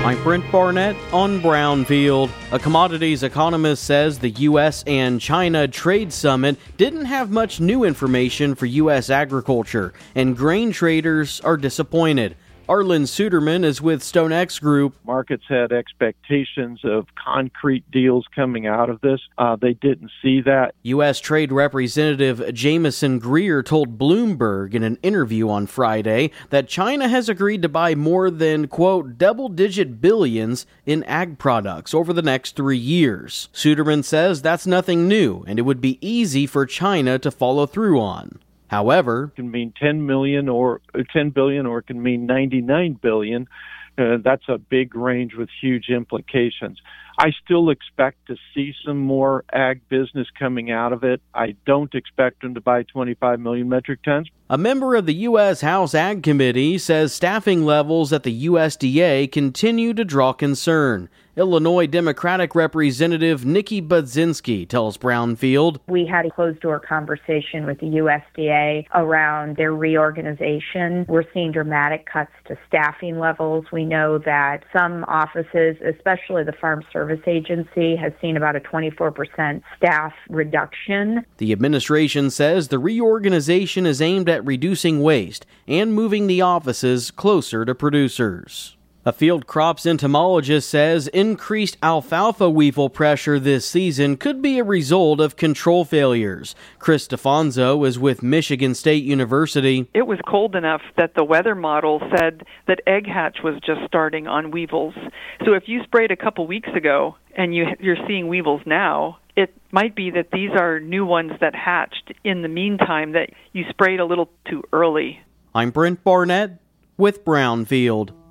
I'm Brent Barnett on Brownfield. A commodities economist says the U.S. and China trade summit didn't have much new information for U.S. agriculture, and grain traders are disappointed. Arlen Suderman is with StoneX Group. Markets had expectations of concrete deals coming out of this. They didn't see that. U.S. Trade Representative Jamison Greer told Bloomberg in an interview on Friday that China has agreed to buy more than, quote, double-digit billions in ag products over the next 3 years. Suderman says that's nothing new, and it would be easy for China to follow through on. However, it can mean 10 billion or it can mean 99 billion. That's a big range with huge implications. I still expect to see some more ag business coming out of it. I don't expect them to buy 25 million metric tons. A member of the U.S. House Ag Committee says staffing levels at the USDA continue to draw concern. Illinois Democratic Representative Nikki Budzinski tells Brownfield. We had a closed-door conversation with the USDA around their reorganization. We're seeing dramatic cuts to staffing levels. We know that some offices, especially the Farm Service Agency, has seen about a 24% staff reduction. The administration says the reorganization is aimed at reducing waste and moving the offices closer to producers. A field crops entomologist says increased alfalfa weevil pressure this season could be a result of control failures. Chris Stefanzo is with Michigan State University. It was cold enough that the weather model said that egg hatch was just starting on weevils. So if you sprayed a couple weeks ago and you're seeing weevils now, it might be that these are new ones that hatched in the meantime that you sprayed a little too early. I'm Brent Barnett with Brownfield.